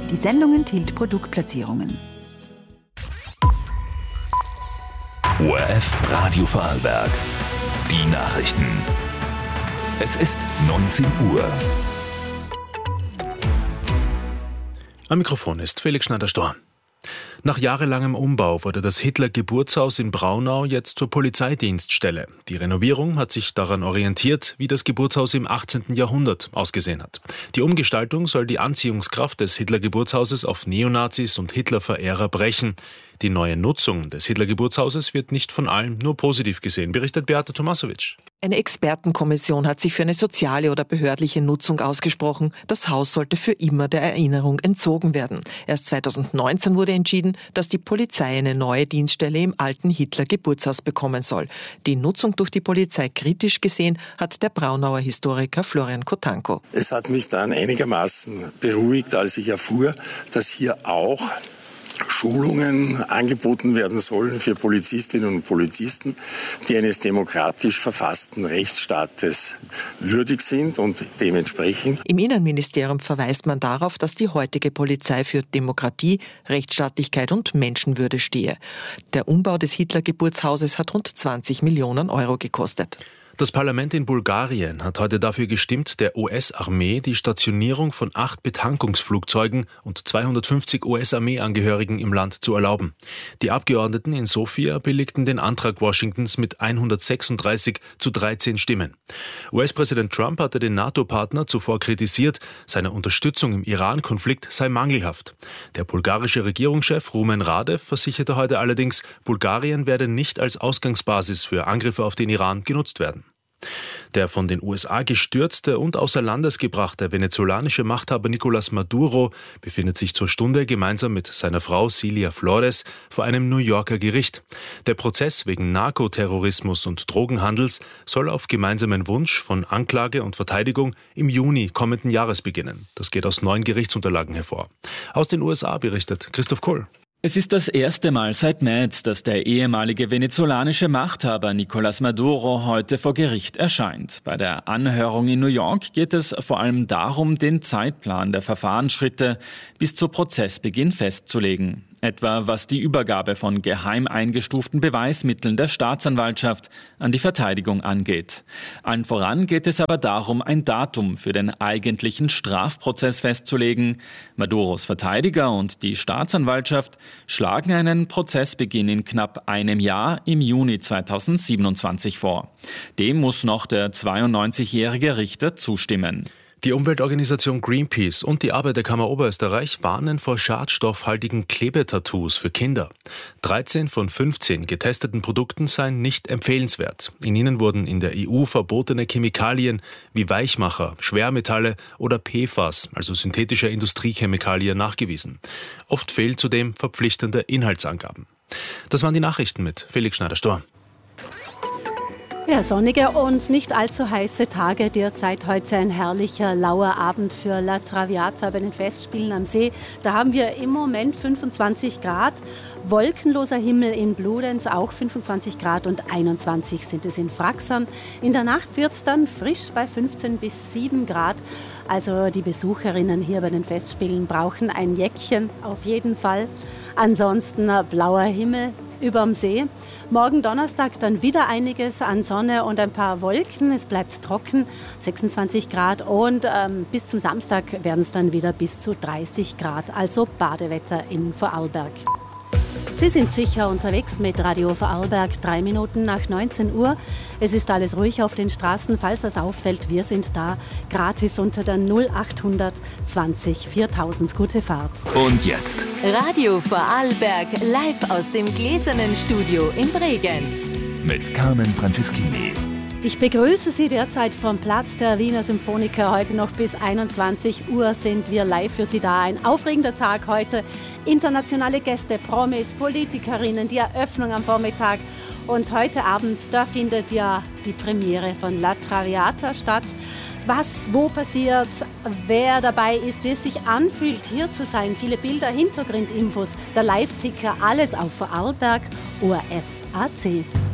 Die Sendung enthält Produktplatzierungen. ORF Radio Vorarlberg. Die Nachrichten. Es ist 19 Uhr. Am Mikrofon ist Felix Schneider-Storr. Nach jahrelangem Umbau wurde das Hitler-Geburtshaus in Braunau jetzt zur Polizeidienststelle. Die Renovierung hat sich daran orientiert, wie das Geburtshaus im 18. Jahrhundert ausgesehen hat. Die Umgestaltung soll die Anziehungskraft des Hitler-Geburtshauses auf Neonazis und Hitler-Verehrer brechen. Die neue Nutzung des Hitler-Geburtshauses wird nicht von allen nur positiv gesehen, berichtet Beata Tomasowitsch. Eine Expertenkommission hat sich für eine soziale oder behördliche Nutzung ausgesprochen. Das Haus sollte für immer der Erinnerung entzogen werden. Erst 2019 wurde entschieden, dass die Polizei eine neue Dienststelle im alten Hitler-Geburtshaus bekommen soll. Die Nutzung durch die Polizei kritisch gesehen hat der Braunauer Historiker Florian Kotanko. Es hat mich dann einigermaßen beruhigt, als ich erfuhr, dass hier auch Schulungen angeboten werden sollen für Polizistinnen und Polizisten, die eines demokratisch verfassten Rechtsstaates würdig sind und dementsprechend. Im Innenministerium verweist man darauf, dass die heutige Polizei für Demokratie, Rechtsstaatlichkeit und Menschenwürde stehe. Der Umbau des Hitler-Geburtshauses hat rund 20 Millionen Euro gekostet. Das Parlament in Bulgarien hat heute dafür gestimmt, der US-Armee die Stationierung von 8 Betankungsflugzeugen und 250 US-Armeeangehörigen im Land zu erlauben. Die Abgeordneten in Sofia billigten den Antrag Washingtons mit 136 zu 13 Stimmen. US-Präsident Trump hatte den NATO-Partner zuvor kritisiert, seine Unterstützung im Iran-Konflikt sei mangelhaft. Der bulgarische Regierungschef Rumen Radev versicherte heute allerdings, Bulgarien werde nicht als Ausgangsbasis für Angriffe auf den Iran genutzt werden. Der von den USA gestürzte und außer Landes gebrachte venezolanische Machthaber Nicolás Maduro befindet sich zur Stunde gemeinsam mit seiner Frau Cilia Flores vor einem New Yorker Gericht. Der Prozess wegen Narkoterrorismus und Drogenhandels soll auf gemeinsamen Wunsch von Anklage und Verteidigung im Juni kommenden Jahres beginnen. Das geht aus neuen Gerichtsunterlagen hervor. Aus den USA berichtet Christoph Kohl. Es ist das erste Mal seit März, dass der ehemalige venezolanische Machthaber Nicolás Maduro heute vor Gericht erscheint. Bei der Anhörung in New York geht es vor allem darum, den Zeitplan der Verfahrensschritte bis zu Prozessbeginn festzulegen. Etwa was die Übergabe von geheim eingestuften Beweismitteln der Staatsanwaltschaft an die Verteidigung angeht. Allen voran geht es aber darum, ein Datum für den eigentlichen Strafprozess festzulegen. Maduros Verteidiger und die Staatsanwaltschaft schlagen einen Prozessbeginn in knapp einem Jahr im Juni 2027 vor. Dem muss noch der 92-jährige Richter zustimmen. Die Umweltorganisation Greenpeace und die Arbeiterkammer Oberösterreich warnen vor schadstoffhaltigen Klebetattoos für Kinder. 13 von 15 getesteten Produkten seien nicht empfehlenswert. In ihnen wurden in der EU verbotene Chemikalien wie Weichmacher, Schwermetalle oder PFAS, also synthetische Industriechemikalien, nachgewiesen. Oft fehlen zudem verpflichtende Inhaltsangaben. Das waren die Nachrichten mit Felix Schneider-Storr. Ja, sonnige und nicht allzu heiße Tage. Derzeit heute ein herrlicher, lauer Abend für La Traviata bei den Festspielen am See. Da haben wir im Moment 25 Grad. Wolkenloser Himmel in Bludenz, auch 25 Grad und 21 sind es in Fraxern. In der Nacht wird es dann frisch bei 15 bis 7 Grad. Also die Besucherinnen hier bei den Festspielen brauchen ein Jäckchen auf jeden Fall. Ansonsten blauer Himmel überm See. Morgen Donnerstag dann wieder einiges an Sonne und ein paar Wolken. Es bleibt trocken, 26 Grad und bis zum Samstag werden es dann wieder bis zu 30 Grad, also Badewetter in Vorarlberg. Sie sind sicher unterwegs mit Radio Vorarlberg, 3 Minuten nach 19 Uhr. Es ist alles ruhig auf den Straßen. Falls was auffällt, wir sind da. Gratis unter der 0800 20 4000. Gute Fahrt. Und jetzt Radio Vorarlberg live aus dem gläsernen Studio in Bregenz. mit Carmen Franceschini. Ich begrüße Sie derzeit vom Platz der Wiener Symphoniker. Heute noch bis 21 Uhr sind wir live für Sie da. Ein aufregender Tag heute. Internationale Gäste, Promis, Politikerinnen, die Eröffnung am Vormittag. Und heute Abend, da findet ja die Premiere von La Traviata statt. Was, wo passiert, wer dabei ist, wie es sich anfühlt, hier zu sein. Viele Bilder, Hintergrundinfos, der Live-Ticker, alles auf Vorarlberg, ORF.at.